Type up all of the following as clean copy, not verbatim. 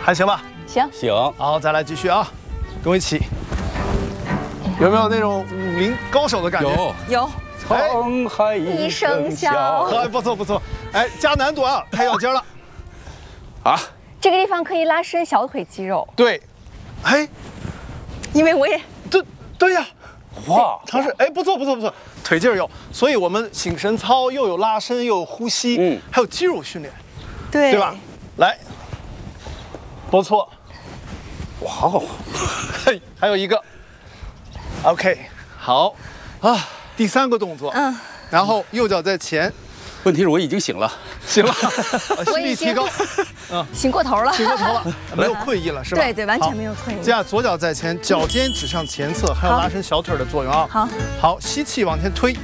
还行吧？ 行， 好，再来继续啊，跟我一起。有没有那种武林高手的感觉？ 有。 沧海一声笑。 哎，不错。哎，加难度啊，太要尖了。啊， 这个地方可以拉伸小腿肌肉。 对，哎， 因为我也对呀。哇，尝试，哎，不错，腿劲儿有，所以我们醒神操又有拉伸，又有呼吸，还有肌肉训练，对吧？来，不错， 哇哦， 嘿，还有一个 ，OK， 好啊，第3个动作，然后右脚在前， 问题是我已经醒了， 醒了，心率提高， 醒过头了， 没有困意了是吧？ 对，完全没有困意。 接下来左脚在前，脚尖指向前侧，还有拉伸小腿的作用啊。好，吸气往前推，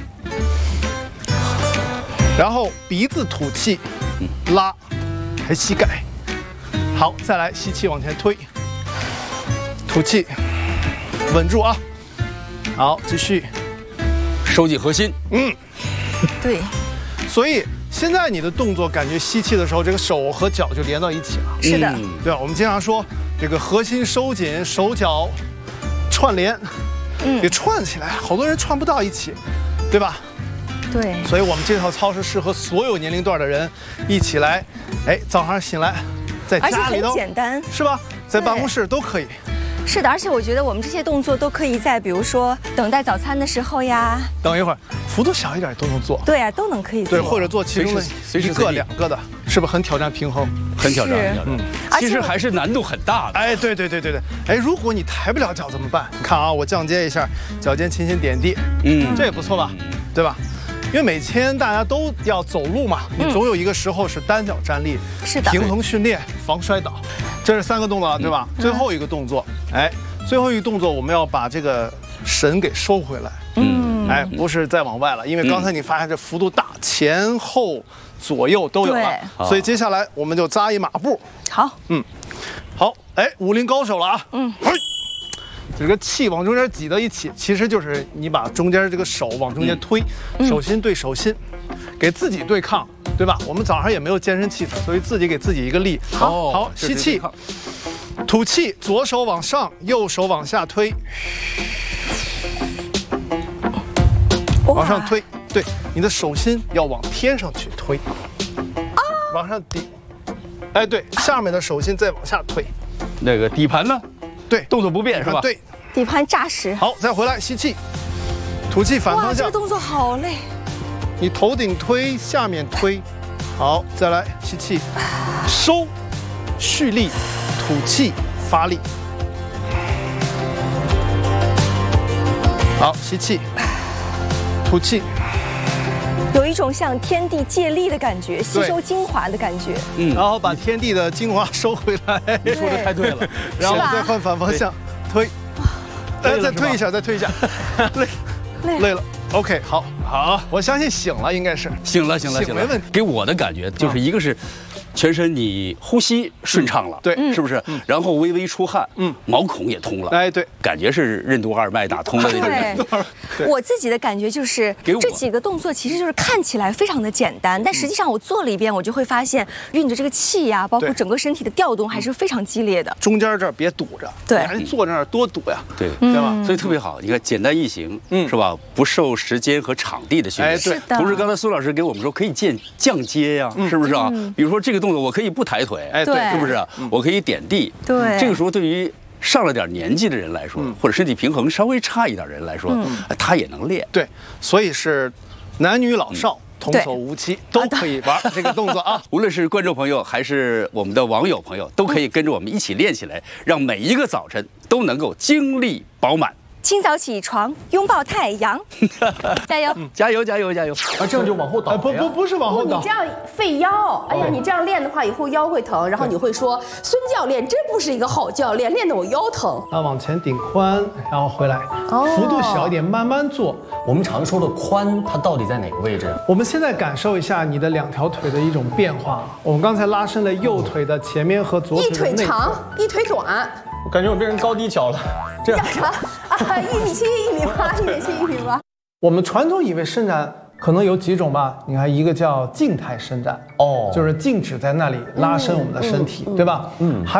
然后鼻子吐气，拉，抬膝盖。好，再来吸气往前推，吐气，稳住啊。好，继续， 收紧核心。 对。 所以现在你的动作感觉吸气的时候，这个手和脚就连到一起了。 是的， 对吧？我们经常说这个核心收紧，手脚串联，给串起来，好多人串不到一起，对吧？ 对。 所以我们这套操是适合所有年龄段的人一起来。哎，早上醒来，在家里头， 而且很简单， 是吧？在办公室都可以。 是的，而且我觉得我们这些动作都可以在，比如说等待早餐的时候呀， 等一会儿，幅度小一点都能做。 对呀，都能可以做。 对，或者做其中的1个、2个的，是不是很挑战平衡？ 很挑战。其实还是难度很大的。 哎，对。哎，如果你抬不了脚怎么办？你看啊，我降阶一下，脚尖轻轻点地，这也不错吧？对吧？因为每天大家都要走路嘛，你总有一个时候是单脚站立， 是的， 平衡训练，防摔倒，这是3个动作，对吧？最后一个动作，哎，最后一个动作我们要把这个神给收回来，哎，不是再往外了，因为刚才你发现这幅度大，前后左右都有了，所以接下来我们就扎一马步。 好， 好，哎，武林高手了啊，这个气往中间挤到一起，其实就是你把中间这个手往中间推，手心对手心，给自己对抗，对吧？我们早上也没有健身器材，所以自己给自己一个力。好，吸气，吐气，左手往上，右手往下推，往上推，对，你的手心要往天上去推，往上顶，哎，对，下面的手心再往下推， 那个底盘呢？ 对， 动作不变是吧？ 对。 底盘扎实。 好，再回来吸气，吐气反方向。 哇，这个动作好累。 你头顶推，下面推。好，再来吸气，收，蓄力，吐气，发力。好，吸气，吐气。 有一种像天地借力的感觉，吸收精华的感觉。 然后把天地的精华收回来。 说的太对了。 然后再换反方向，推。再推一下，再推一下，累了。OK， 好，我相信醒了，应该是醒了， 没问题。 给我的感觉就是一个是全身你呼吸顺畅了， 对， 是不是？然后微微出汗，毛孔也通了， 哎，对， 感觉是任督二脉打通了那种感觉。 我自己的感觉就是这几个动作其实就是看起来非常的简单，但实际上我做了一遍，我就会发现运的这个气呀，包括整个身体的调动还是非常激烈的。 中间这儿别堵着， 对， 还是坐那儿多堵呀， 对吧？ 所以特别好，你看简单易行，是吧？不受时间和场地的限制。 哎，对。 同时，刚才苏老师给我们说可以降阶呀，是不是啊？比如说这个动作，我可以不抬腿， 哎，对， 是不是？我可以点地， 对。 这个时候对于上了点年纪的人来说，或者身体平衡稍微差一点的人来说，他也能练。 对，所以是男女老少童叟无欺都可以玩这个动作啊。 无论是观众朋友还是我们的网友朋友，都可以跟着我们一起练起来，让每一个早晨都能够精力饱满。 清早起床，拥抱太阳，加油！ 加油！ 啊，这样就往后倒。 不是往后倒， 你这样费腰。哎呀，你这样练的话，以后腰会疼，然后你会说孙教练真不是一个好教练，练得我腰疼。 啊，往前顶髋，然后回来，幅度小一点，慢慢做。 我们常说的髋，它到底在哪个位置？ 我们现在感受一下你的2条腿的一种变化。我们刚才拉伸了右腿的前面和左腿的内侧， 一腿长，一腿短。 我感觉我变成高低脚了。这样啥？1米7、1米8、1米7、1米8。我们传统以为伸展可能有几种吧？你看，一个叫静态伸展，就是静止在那里拉伸我们的身体，对吧？